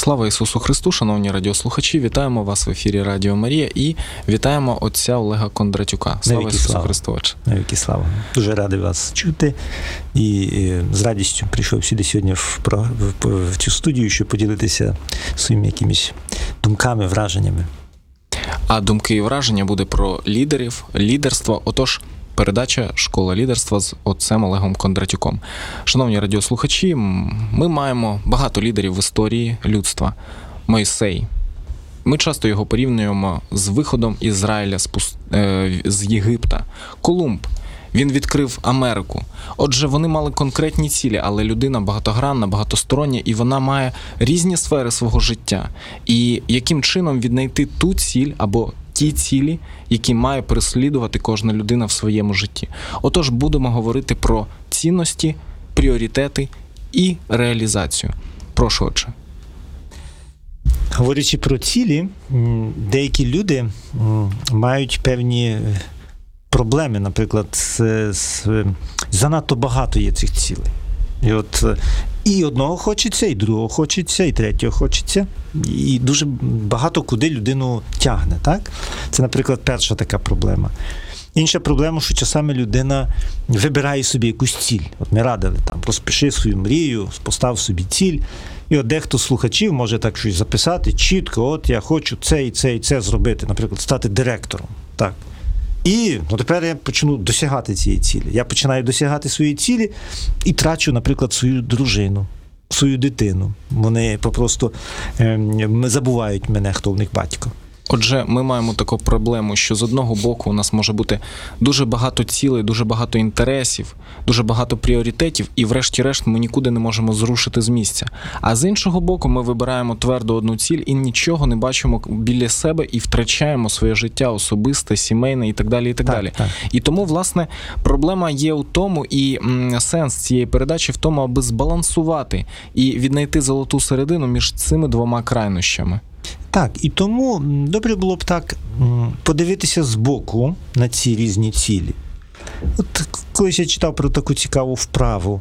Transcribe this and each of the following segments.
Слава Ісусу Христу, шановні радіослухачі, вітаємо вас в ефірі Радіо Марія і вітаємо отця Олега Кондратюка. Слава Ісусу Христу! Навіки слава! Дуже радий вас чути і з радістю прийшов сюди сьогодні в цю студію, щоб поділитися своїми якимись думками, враженнями. А думки і враження буде про лідерів, лідерство. Отож, передача «Школа лідерства» з отцем Олегом Кондратюком. Шановні радіослухачі, ми маємо багато лідерів в історії людства. Мойсей. Ми часто його порівнюємо з виходом Ізраїля з Єгипта. Колумб. Він відкрив Америку. Отже, вони мали конкретні цілі, але людина багатогранна, багатостороння, і вона має різні сфери свого життя. І яким чином віднайти ту ціль або ті цілі, які має переслідувати кожна людина в своєму житті. Отож, будемо говорити про цінності, пріоритети і реалізацію. Прошу, отче. Говорячи про цілі, деякі люди мають певні проблеми, наприклад, занадто багато є цих цілей. І от і одного хочеться, і другого хочеться, і третього хочеться. І дуже багато куди людину тягне, так? Це, наприклад, перша така проблема. Інша проблема, що часами людина вибирає собі якусь ціль. От ми радили, там, розпиши свою мрію, постав собі ціль. І от дехто з слухачів може так щось записати чітко, от я хочу це і це і це зробити, наприклад, стати директором. Так. І тепер я почну досягати цієї цілі. Я починаю досягати свої цілі і трачу, наприклад, свою дружину, свою дитину. Вони просто забувають мене, хто в них батько. Отже, ми маємо таку проблему, що з одного боку у нас може бути дуже багато цілей, дуже багато інтересів, дуже багато пріоритетів, і врешті-решт ми нікуди не можемо зрушити з місця. А з іншого боку, ми вибираємо твердо одну ціль і нічого не бачимо біля себе і втрачаємо своє життя особисте, сімейне і так далі, і так далі. Так. І тому, власне, проблема є у тому, і сенс цієї передачі в тому, аби збалансувати і віднайти золоту середину між цими двома крайнощами. Так, і тому добре було б так подивитися збоку на ці різні цілі. От колись я читав про таку цікаву вправу.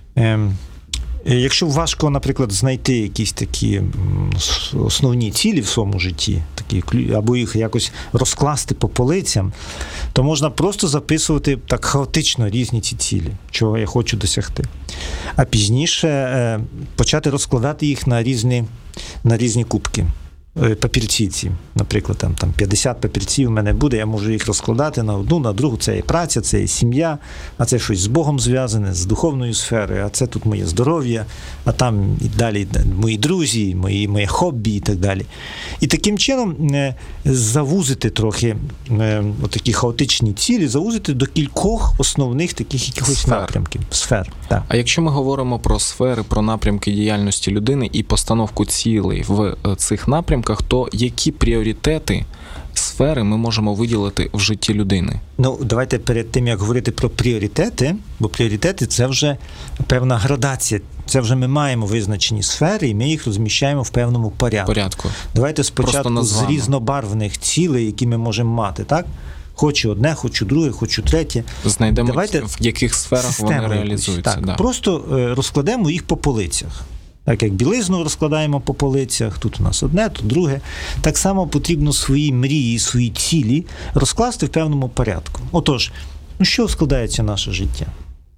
Якщо важко, наприклад, знайти якісь такі основні цілі в своєму житті, такі, або їх якось розкласти по полицям, то можна просто записувати так хаотично різні ці цілі, чого я хочу досягти. А пізніше почати розкладати їх на різні кубки. Папірці ці, наприклад, там 50 папірців в мене буде, я можу їх розкладати на одну, на другу, це є праця, це є сім'я, а це щось з Богом зв'язане, з духовною сферою, а це тут моє здоров'я, а там і далі мої друзі, моє хобі і так далі. І таким чином завузити трохи такі хаотичні цілі, завузити до кількох основних таких якихось напрямків. Сфер. Так. А якщо ми говоримо про сфери, про напрямки діяльності людини і постановку цілей в цих напрямках, то які пріоритети, сфери ми можемо виділити в житті людини? Давайте перед тим, як говорити про пріоритети, бо пріоритети – це вже певна градація. Це вже ми маємо визначені сфери, і ми їх розміщаємо в певному порядку. Давайте спочатку з різнобарвних цілей, які ми можемо мати, так? Хочу одне, хочу друге, хочу третє. Знайдемо, в яких сферах вони реалізуються. Так, да. Просто розкладемо їх по полицях. Так як білизну розкладаємо по полицях, тут у нас одне, тут друге. Так само потрібно свої мрії, свої цілі розкласти в певному порядку. Отож, що складається наше життя?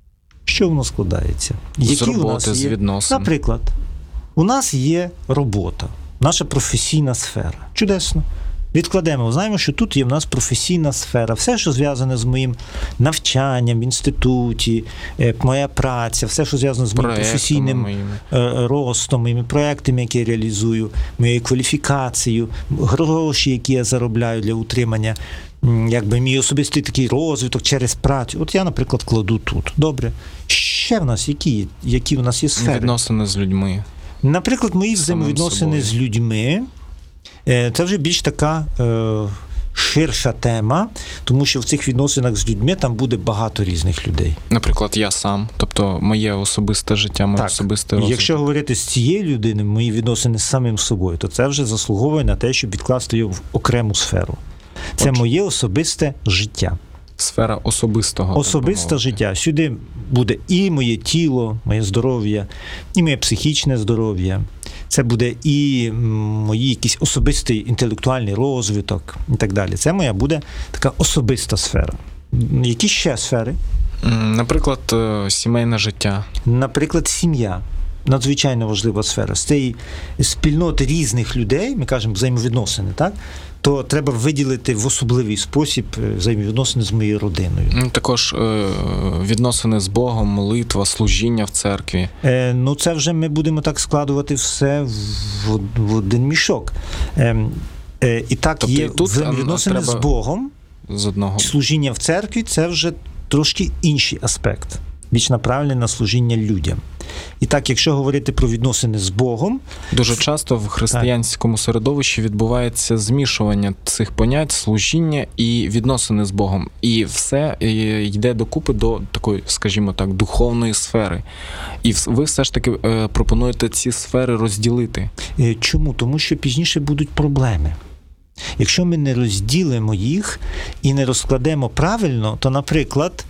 Що воно складається? З роботи, з відносин. Наприклад, у нас є робота, наша професійна сфера. Чудесно. Відкладемо. Знаємо, що тут є в нас професійна сфера. Все, що зв'язане з моїм навчанням в інституті, моя праця, все, що зв'язане з моїм професійним ростом, моїми проектами, які я реалізую, моєю кваліфікацією, гроші, які я заробляю для утримання, якби мій особистий такий розвиток через працю. От я, наприклад, кладу тут. Добре. Ще в нас які в нас є сфери? Відносини з людьми. Наприклад, мої взаємовідносини з людьми. Це вже більш така ширша тема, тому що в цих відносинах з людьми там буде багато різних людей. Наприклад, я сам, тобто моє особисте життя, моє особисте розвиток. Якщо говорити з цією людиною, мої відносини з самим собою, то це вже заслуговує на те, щоб відкласти його в окрему сферу. Це моє особисте життя. Сфера особистого. Особисте життя. Сюди буде і моє тіло, моє здоров'я, і моє психічне здоров'я, це буде і мої якийсь особистий інтелектуальний розвиток і так далі. Це моя буде така особиста сфера. Які ще сфери? Наприклад, сімейне життя. Наприклад, сім'я. Надзвичайно важлива сфера. З цієї спільноти різних людей, ми кажемо взаємовідносини, так? То треба виділити в особливий спосіб взаємовідносини з моєю родиною. Також відносини з Богом, молитва, служіння в церкві. Ну, це вже ми будемо так складувати все в один мішок. І так, тобто, є і тут взаємовідносини з Богом, з одного. Служіння в церкві – це вже трошки інший аспект. Більш направлений на служіння людям. І так, якщо говорити про відносини з Богом... Дуже часто в християнському середовищі відбувається змішування цих понять, служіння і відносини з Богом. І все йде докупи до такої, скажімо так, духовної сфери. І ви все ж таки пропонуєте ці сфери розділити. Чому? Тому що пізніше будуть проблеми. Якщо ми не розділимо їх і не розкладемо правильно, то, наприклад,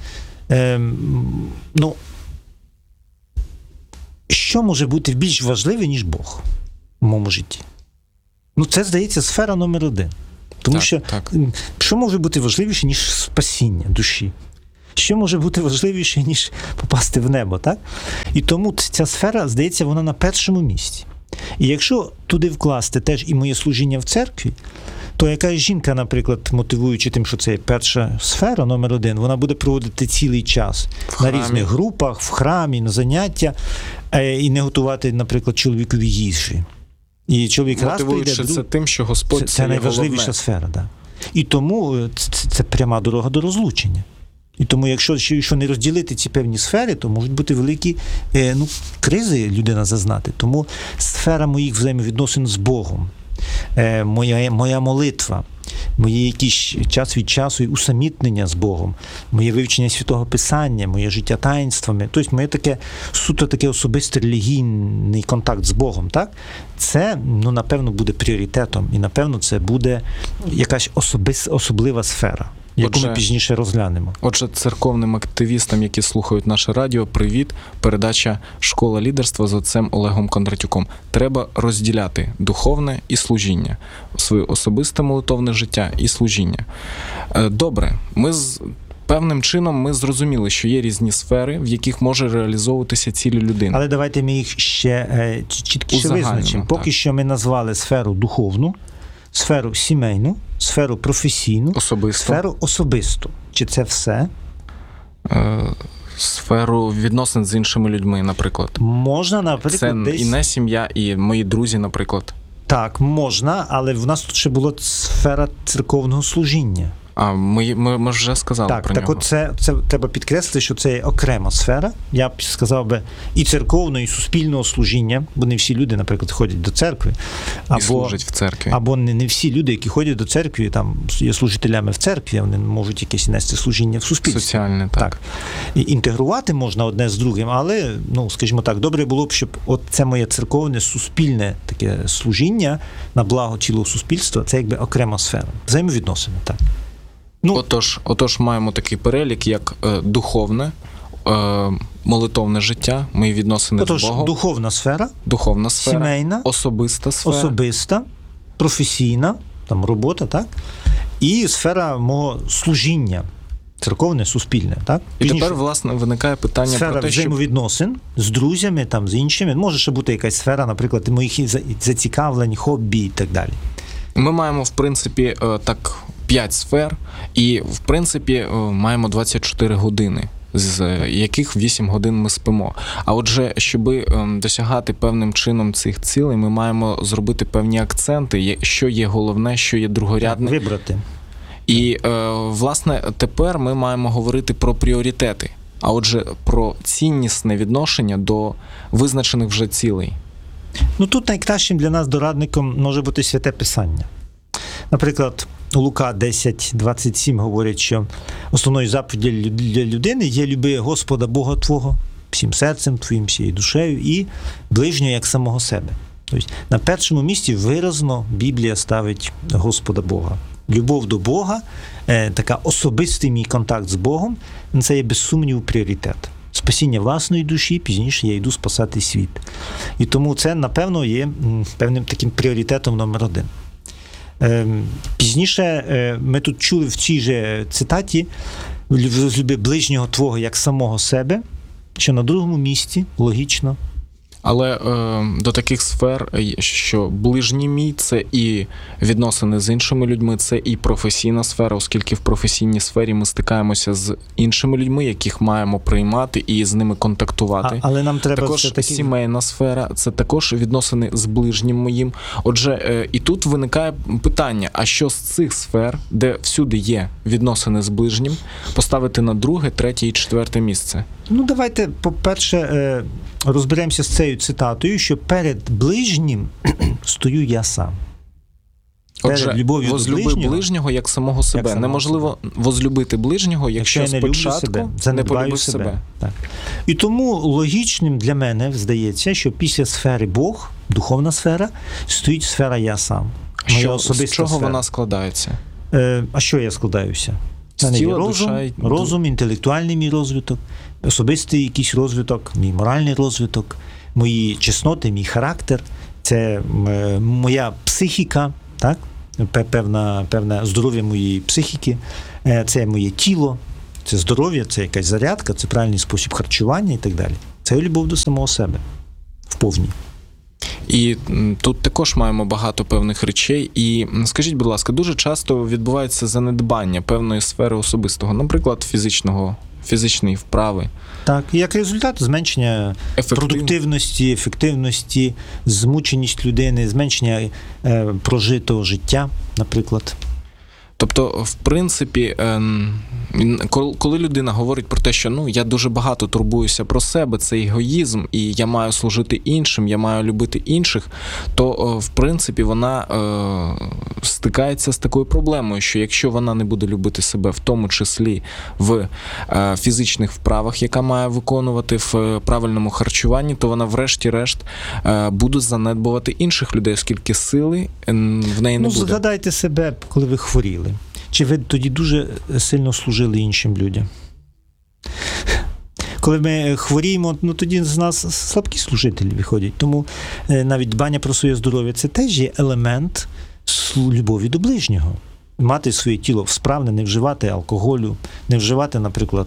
що може бути більш важливе, ніж Бог в моєму житті? Це, здається, сфера номер один. Тому що може бути важливіше, ніж спасіння душі? Що може бути важливіше, ніж попасти в небо, так? І тому ця сфера, здається, вона на першому місці. І якщо туди вкласти теж і моє служіння в церкві, то якась жінка, наприклад, мотивуючи тим, що це перша сфера, номер один, вона буде проводити цілий час на різних групах, в храмі, на заняття, і не готувати, наприклад, чоловікові їжі. І чоловік раз прийде, це тим, що Господь це найважливіша сфера, да. І тому це пряма дорога до розлучення. І тому, якщо не розділити ці певні сфери, то можуть бути великі кризи людина зазнати. Тому сфера моїх взаємовідносин з Богом, моя молитва, моє якийсь час від часу і усамітнення з Богом, моє вивчення Святого Писання, моє життя таїнствами, тобто моє суто таке особистий релігійний контакт з Богом, так? Це, напевно, буде пріоритетом і, напевно, це буде якась особлива сфера, яку ми пізніше розглянемо. Отже, церковним активістам, які слухають наше радіо, привіт, передача «Школа лідерства» з отцем Олегом Кондратюком. Треба розділяти духовне і служіння, своє особисте молитовне життя і служіння. Добре, певним чином ми зрозуміли, що є різні сфери, в яких може реалізовуватися цілі людини. Але давайте ми їх ще чіткіше визначимо. Поки що ми назвали сферу духовну, сферу сімейну, сферу професійну, сферу особисту. Чи це все? Сферу відносин з іншими людьми, наприклад. Можна, наприклад, це десь... і не сім'я, і мої друзі, наприклад. Так, можна, але в нас тут ще була сфера церковного служіння. Ми вже сказали про нього. Так, от це треба підкреслити, що це є окрема сфера. Я б сказав би і церковного, і суспільного служіння, бо не всі люди, наприклад, ходять до церкви. І служать в церкві. Або не всі люди, які ходять до церкви, там є служителями в церкві, вони можуть якесь нести служіння в суспільстві. Соціальне, так. І інтегрувати можна одне з другим, але, скажімо так, добре було б, щоб от це моє церковне, суспільне таке служіння на благо цілого суспільства, це якби окрема сфера. Взаємовідносини, так. Отож, маємо такий перелік, як духовне, молитовне життя, мої відносини з Богом. Духовна сфера, сімейна, особиста, професійна, там робота, так? І сфера мого служіння, церковне, суспільне, так? І тепер, власне, виникає питання сфера про те, що... взаємовідносин з друзями, там, з іншими. Може ще бути якась сфера, наприклад, моїх зацікавлень, хобі і так далі. Ми маємо, в принципі, 5 сфер, і, в принципі, маємо 24 години, з яких 8 годин ми спимо. А отже, щоб досягати певним чином цих цілей, ми маємо зробити певні акценти, що є головне, що є другорядне. Вибрати. І, власне, тепер ми маємо говорити про пріоритети, а отже, про ціннісне відношення до визначених вже цілей. Тут найкращим для нас дорадником може бути Святе Писання. Наприклад, у Лука 10:27 говорять, що основною заповіддю для людини є люби Господа Бога Твого всім серцем Твоїм, всією душею і ближнього як самого себе. Тобто на першому місці виразно Біблія ставить Господа Бога. Любов до Бога, така особистий мій контакт з Богом, це є без сумніву пріоритет. спасіння власної душі, пізніше я йду спасати світ. І тому це, напевно, є певним таким пріоритетом номер один. Пізніше ми тут чули в цій же цитаті «Возлюби ближнього твого як самого себе», що на другому місці, логічно. Але до таких сфер, що ближній мій – це і відносини з іншими людьми, це і професійна сфера, оскільки в професійній сфері ми стикаємося з іншими людьми, яких маємо приймати і з ними контактувати. Але нам треба також все-таки... сімейна сфера – це також відносини з ближнім моїм. Отже, і тут виникає питання, а що з цих сфер, де всюди є відносини з ближнім, поставити на друге, третє і четверте місце? Ну, давайте, по-перше, розберемося з цією цитатою, що перед ближнім стою я сам. Отже, возлюби ближнього як самого себе. Як неможливо возлюбити ближнього, якщо спочатку не полюбив себе. Так. І тому логічним для мене здається, що після сфери Бог, духовна сфера, стоїть сфера я сам. З чого сфера. Вона складається? А що я складаюся? Це не є розум, інтелектуальний мій розвиток, особистий якийсь розвиток, мій моральний розвиток, мої чесноти, мій характер, це моя психіка, так? Певне здоров'я моєї психіки, це моє тіло, це здоров'я, це якась зарядка, це правильний спосіб харчування і так далі. Це любов до самого себе в повній. І тут також маємо багато певних речей. І скажіть, будь ласка, дуже часто відбувається занедбання певної сфери особистого, наприклад, фізичної вправи. Так, і як результат зменшення продуктивності, ефективності, змученість людини, зменшення прожитого життя, наприклад. Тобто, в принципі, коли людина говорить про те, що я дуже багато турбуюся про себе, це егоїзм, і я маю служити іншим, я маю любити інших, то, в принципі, вона стикається з такою проблемою, що якщо вона не буде любити себе, в тому числі в фізичних вправах, яка має виконувати, в правильному харчуванні, то вона врешті-решт буде занедбувати інших людей, оскільки сили в неї не буде. Згадайте себе, коли ви хворіли. Чи ви тоді дуже сильно служили іншим людям? Коли ми хворіємо, тоді з нас слабкі служителі виходять. Тому навіть дбання про своє здоров'я – це теж є елемент любові до ближнього. Мати своє тіло справне, не вживати алкоголю, не вживати, наприклад,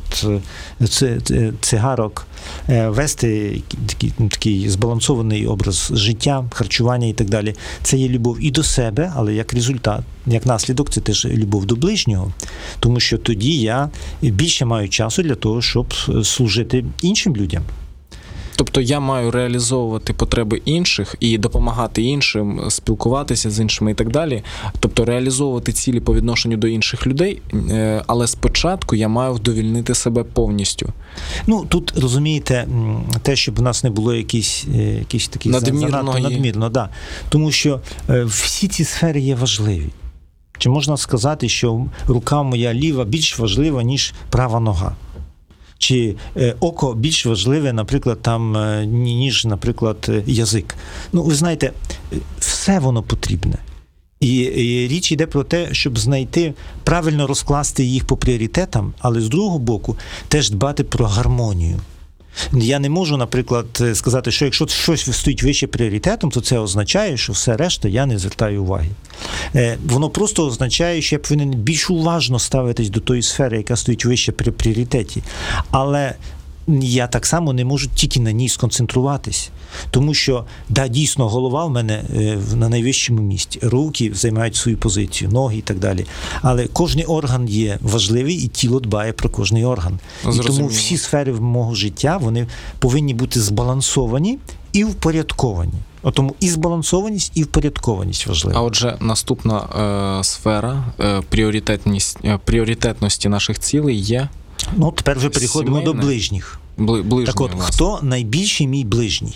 цигарок, вести такий збалансований образ життя, харчування і так далі. Це є любов і до себе, але як результат, як наслідок, це теж любов до ближнього. Тому що тоді я більше маю часу для того, щоб служити іншим людям. Тобто я маю реалізовувати потреби інших і допомагати іншим, спілкуватися з іншими і так далі. Тобто реалізовувати цілі по відношенню до інших людей, але спочатку я маю вдовільнити себе повністю. Тут, розумієте, те, щоб у нас не було якісь такі надмірно, да. Тому що всі ці сфери є важливі. Чи можна сказати, що рука моя ліва більш важлива, ніж права нога? Чи око більш важливе, наприклад, ніж, наприклад, язик. Ви знаєте, все воно потрібне. І річ йде про те, щоб знайти, правильно розкласти їх по пріоритетам, але з другого боку теж дбати про гармонію. Я не можу, наприклад, сказати, що якщо щось стоїть вище пріоритетом, то це означає, що все решта я не звертаю уваги. Воно просто означає, що я повинен більш уважно ставитись до тої сфери, яка стоїть вище при пріоритеті. Але я так само не можу тільки на ній сконцентруватись. Тому що, дійсно, голова в мене на найвищому місці, руки займають свою позицію, ноги і так далі. Але кожний орган є важливий, і тіло дбає про кожний орган. І тому всі сфери мого життя, вони повинні бути збалансовані і впорядковані. Тому і збалансованість, і впорядкованість важлива. А отже, наступна сфера пріоритетності наших цілей є? Тепер вже переходимо до ближніх. Так от, хто найбільший мій ближній?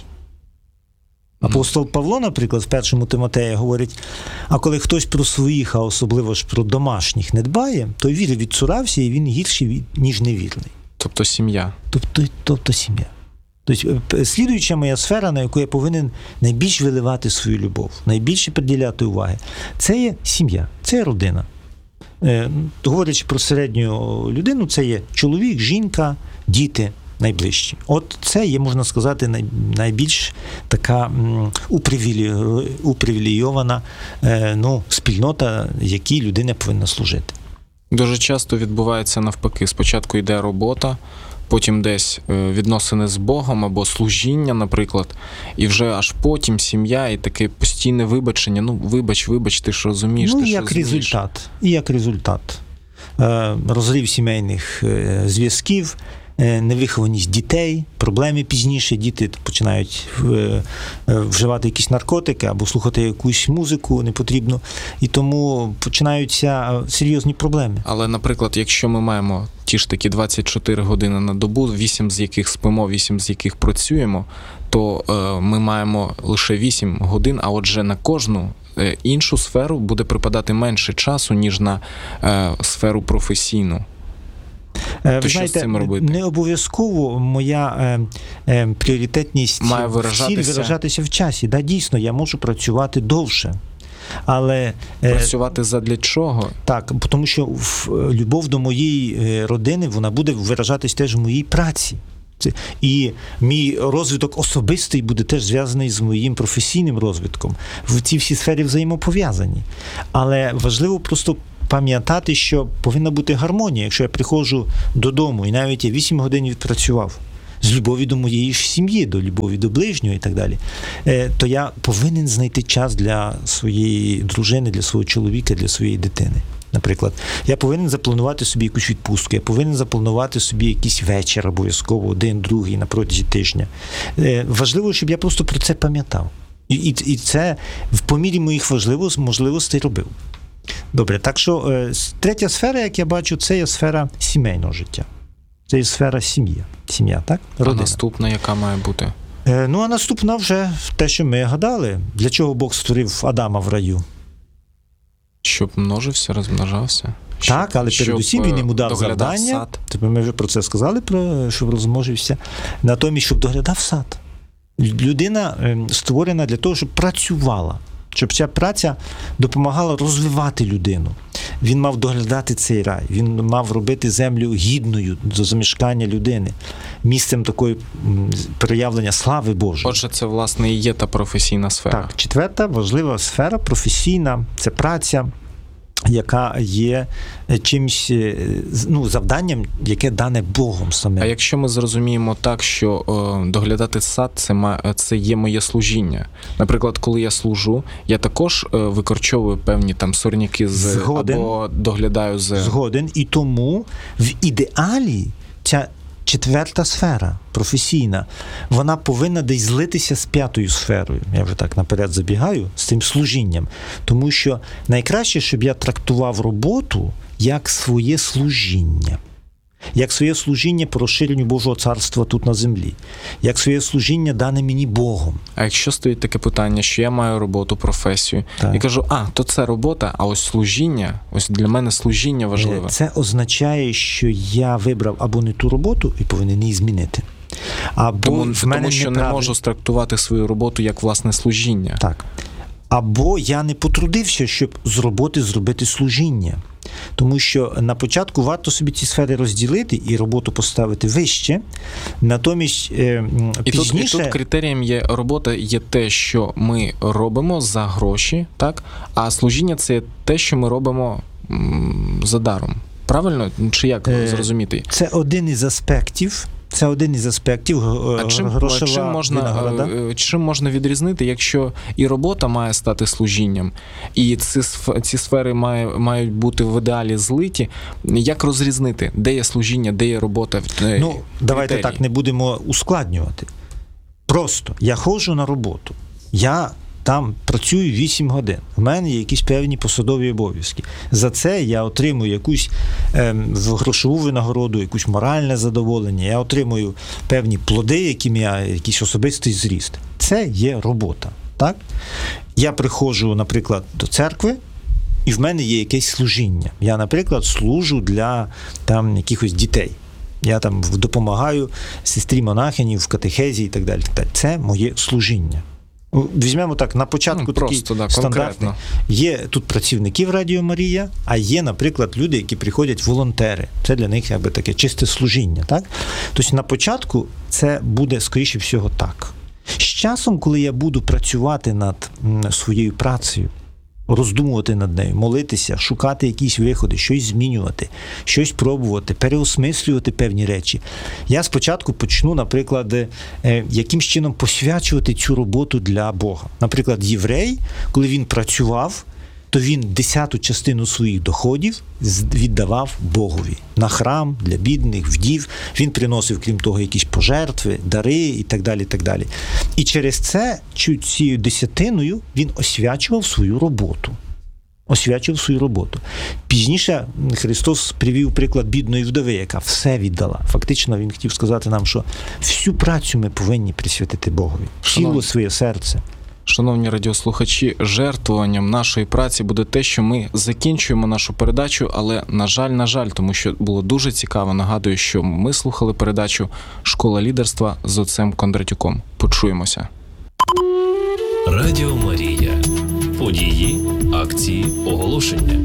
Апостол Павло, наприклад, в 1 Тимотея говорить, а коли хтось про своїх, а особливо ж про домашніх не дбає, то віри відцурався, і він гірший, ніж невірний. Тобто сім'я. Тобто сім'я. Тобто, слідуюча моя сфера, на яку я повинен найбільш виливати свою любов, найбільше приділяти уваги, це є сім'я, це є родина. Говорячи про середню людину, це є чоловік, жінка, діти. найближчі. От це є, можна сказати, найбільш така упривілейована спільнота, якій людина повинна служити. Дуже часто відбувається навпаки. Спочатку йде робота, потім десь відносини з Богом або служіння, наприклад, і вже аж потім сім'я і таке постійне вибачення. Вибач, ти ж розумієш, ти ж розумієш. І як результат. Розрив сімейних зв'язків, невихованість дітей, проблеми пізніше, діти починають вживати якісь наркотики або слухати якусь музику непотрібну, і тому починаються серйозні проблеми. Але, наприклад, якщо ми маємо ті ж такі 24 години на добу, 8 з яких спимо, 8 з яких працюємо, то ми маємо лише 8 годин, а отже на кожну іншу сферу буде припадати менше часу, ніж на сферу професійну. Ви знаєте, не обов'язково моя пріоритетність має виражатися в часі. Да, дійсно, я можу працювати довше. Але працювати задля чого? Так, тому що любов до моєї родини, вона буде виражатись теж в моїй праці. І мій розвиток особистий буде теж зв'язаний з моїм професійним розвитком. Ці всі сфери взаємопов'язані. Але важливо просто пам'ятати, що повинна бути гармонія. Якщо я приходжу додому і навіть я 8 годин відпрацював з любові до моєї ж сім'ї, до любові до ближнього і так далі, то я повинен знайти час для своєї дружини, для свого чоловіка, для своєї дитини. Наприклад, я повинен запланувати собі якусь відпустку, я повинен запланувати собі якийсь вечір обов'язково, один, другий, на протязі тижня. Важливо, щоб я просто про це пам'ятав. І це в мірі моїх можливостей робив. Добре, так що третя сфера, як я бачу, це є сфера сімейного життя. Це є сфера сім'я, так? Родина. А наступна, яка має бути? А наступна вже те, що ми гадали. Для чого Бог створив Адама в раю? Щоб множився, розмножався. Так, але передусім він йому дав завдання. Тобто ми вже про це сказали, щоб розмножився. Натомість, щоб доглядав сад. Людина створена для того, щоб працювала. Щоб ця праця допомагала розвивати людину. Він мав доглядати цей рай, він мав робити землю гідною до замешкання людини, місцем такої проявлення слави Божої. Отже, це, власне, і є та професійна сфера. Так, четверта важлива сфера професійна – це праця, яка є чимось, завданням, яке дане Богом самим. А якщо ми зрозуміємо так, що доглядати сад – це є моє служіння. Наприклад, коли я служу, я також викорчовую певні там сорняки або доглядаю з... Згоден. І тому в ідеалі ця четверта сфера, професійна, вона повинна десь злитися з п'ятою сферою. Я вже так наперед забігаю, з цим служінням. Тому що найкраще, щоб я трактував роботу як своє служіння. Як своє служіння по розширенню Божого царства тут на землі. Як своє служіння дане мені Богом. А якщо стоїть таке питання, що я маю роботу, професію, і кажу, то це робота, а ось служіння, ось для мене служіння важливе. Це означає, що я вибрав або не ту роботу і повинен її змінити. Тому що не можу страктувати свою роботу як власне служіння. Так. Або я не потрудився, щоб з роботи зробити служіння. Тому що на початку варто собі ці сфери розділити і роботу поставити вище. Натомість пізніше... І тут критерієм є робота, є те, що ми робимо за гроші, так? А служіння – це те, що ми робимо за даром. Правильно? Чи як зрозуміти? Це один із аспектів. Грошова винагорода. Чим можна відрізнити, якщо і робота має стати служінням, і ці сфери мають бути в ідеалі злиті, як розрізнити, де є служіння, де є робота? Давайте так, не будемо ускладнювати. Просто, я ходжу на роботу, я там працюю 8 годин. В мене є якісь певні посадові обов'язки. За це я отримую якусь грошову винагороду, якусь моральне задоволення, я отримую певні плоди, якийсь особистий зріст. Це є робота. Так? Я приходжу, наприклад, до церкви, і в мене є якесь служіння. Я, наприклад, служу для якихось дітей. Я допомагаю сестрі монахині в катехезі і так далі. Це моє служіння. Візьмемо так, на початку просто, такий стандартний. конкретно. Є тут працівників Радіо Марія, а є, наприклад, люди, які приходять волонтери. Це для них якби таке чисте служіння. Так? Тобто на початку це буде, скоріше всього, так. З часом, коли я буду працювати над своєю працею, роздумувати над нею, молитися, шукати якісь виходи, щось змінювати, щось пробувати, переосмислювати певні речі. Я спочатку почну, наприклад, якимсь чином посвячувати цю роботу для Бога. Наприклад, єврей, коли він працював, то він 10% частину своїх доходів віддавав Богові на храм, для бідних, вдів. Він приносив, крім того, якісь пожертви, дари і так далі, і так далі. І через це, цією 10% він освячував свою роботу. Освячував свою роботу. Пізніше Христос привів приклад бідної вдови, яка все віддала. Фактично, він хотів сказати нам, що всю працю ми повинні присвятити Богові. Ціле своє серце. Шановні радіослухачі, жертвуванням нашої праці буде те, що ми закінчуємо нашу передачу, але, на жаль, тому що було дуже цікаво. Нагадую, що ми слухали передачу «Школа лідерства» з отцем Кондратюком. Почуємося. Радіо Марія. Події, акції, оголошення.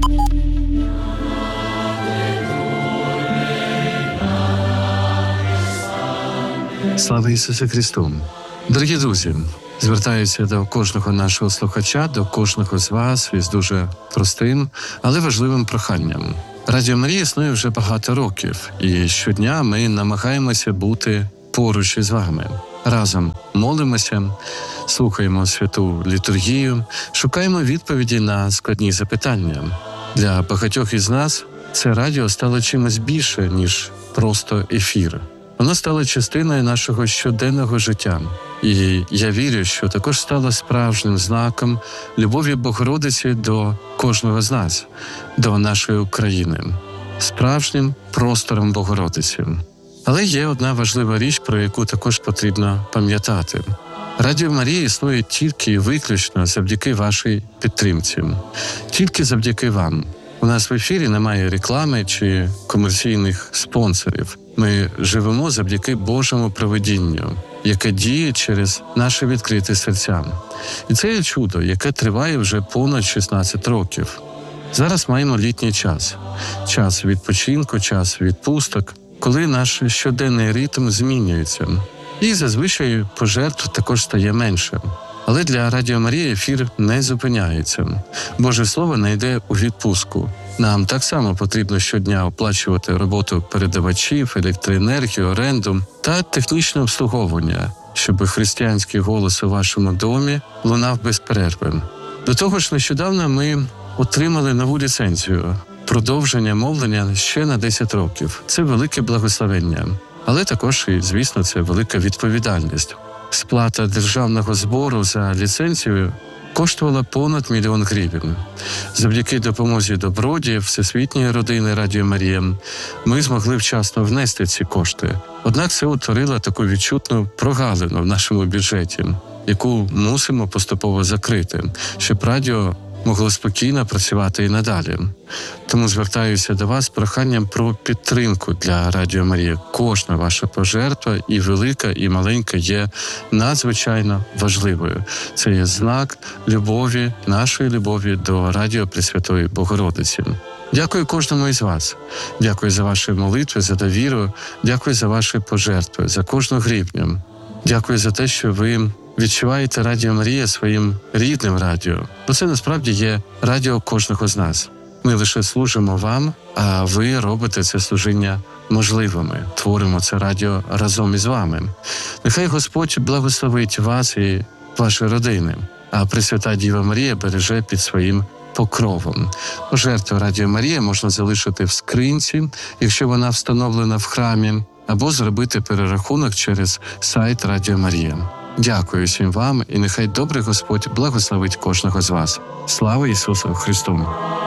Слава Ісусу Христу! Дорогі друзі, звертаюся до кожного нашого слухача, до кожного з вас із дуже простим, але важливим проханням. Радіо Марія існує вже багато років, і щодня ми намагаємося бути поруч із вами. Разом молимося, слухаємо святу літургію, шукаємо відповіді на складні запитання. Для багатьох із нас це радіо стало чимось більше, ніж просто ефір. Воно стало частиною нашого щоденного життя. І я вірю, що також стало справжнім знаком любові Богородиці до кожного з нас, до нашої України, справжнім простором Богородиці. Але є одна важлива річ, про яку також потрібно пам'ятати. Радіо Марія існує тільки і виключно завдяки вашій підтримці. Тільки завдяки вам. У нас в ефірі немає реклами чи комерційних спонсорів. Ми живемо завдяки Божому провидінню, яке діє через наші відкриті серця. І це є чудо, яке триває вже понад 16 років. Зараз маємо літній час. Час відпочинку, час відпусток, коли наш щоденний ритм змінюється. І зазвичай пожертв також стає менше. Але для Радіо Марія ефір не зупиняється. Боже Слово не йде у відпустку. Нам так само потрібно щодня оплачувати роботу передавачів, електроенергію, оренду та технічне обслуговування, щоб християнський голос у вашому домі лунав без перерви. До того ж, нещодавно ми отримали нову ліцензію – продовження мовлення ще на 10 років. Це велике благословення. Але також, і, звісно, це велика відповідальність. Сплата державного збору за ліцензію коштувала понад 1 мільйон гривень. Завдяки допомозі добродіїв Всесвітньої родини Радіо Марія ми змогли вчасно внести ці кошти. Однак це утворило таку відчутну прогалину в нашому бюджеті, яку мусимо поступово закрити, щоб радіо могло спокійно працювати і надалі. Тому звертаюся до вас з проханням про підтримку для Радіо Марія. Кожна ваша пожертва, і велика, і маленька, є надзвичайно важливою. Це є знак любові, нашої любові до Радіо Пресвятої Богородиці. Дякую кожному із вас. Дякую за ваші молитви, за довіру. Дякую за ваші пожертви, за кожну гривню. Дякую за те, що ви відчуваєте Радіо Марія своїм рідним радіо. Бо це насправді є радіо кожного з нас. Ми лише служимо вам, а ви робите це служіння можливими. Творимо це радіо разом із вами. Нехай Господь благословить вас і ваші родини, а Пресвята Діва Марія береже під своїм покровом. Жертву Радіо Марія можна залишити в скринці, якщо вона встановлена в храмі, або зробити перерахунок через сайт Радіо Марія. Дякую всім вам, і нехай добрий Господь благословить кожного з вас. Слава Ісусу Христу!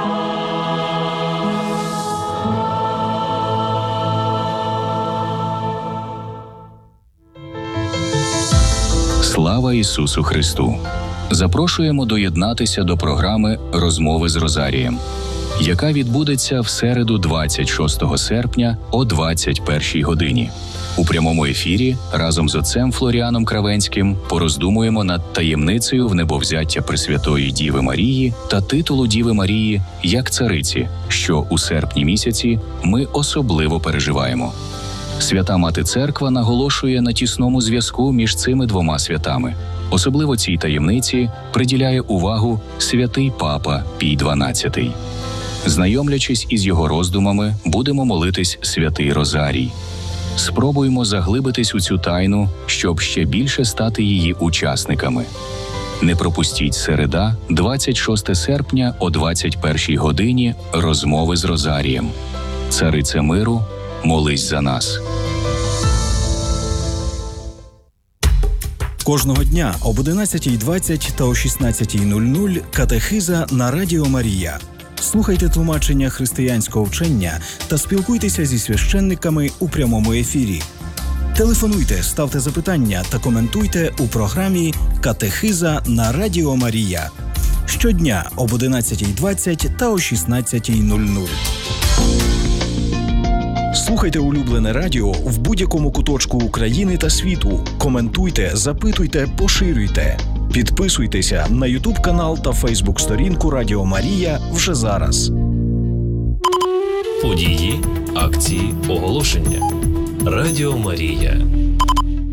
Слава Ісусу Христу! Запрошуємо доєднатися до програми «Розмови з Розарієм», яка відбудеться в середу 26 серпня о 21 годині. У прямому ефірі разом з отцем Флоріаном Кравенським пороздумуємо над таємницею внебовзяття Пресвятої Діви Марії та титулу Діви Марії як цариці, що у серпні місяці ми особливо переживаємо. Свята Мати Церква наголошує на тісному зв'язку між цими двома святами. Особливо цій таємниці приділяє увагу святий Папа Пій XII. Знайомлячись із його роздумами, будемо молитись святий Розарій. Спробуємо заглибитись у цю тайну, щоб ще більше стати її учасниками. Не пропустіть середа, 26 серпня о 21 годині розмови з Розарієм. Царице миру, молись за нас. Кожного дня об 11:20 та о 16:00 катехиза на Радіо Марія. Слухайте тлумачення християнського вчення та спілкуйтеся зі священниками у прямому ефірі. Телефонуйте, ставте запитання та коментуйте у програмі «Катехиза на Радіо Марія». Щодня об 11:20 та о 16:00. Слухайте улюблене радіо в будь-якому куточку України та світу. Коментуйте, запитуйте, поширюйте. Підписуйтеся на YouTube-канал та Facebook-сторінку Радіо Марія вже зараз. Події, акції, оголошення. Радіо Марія.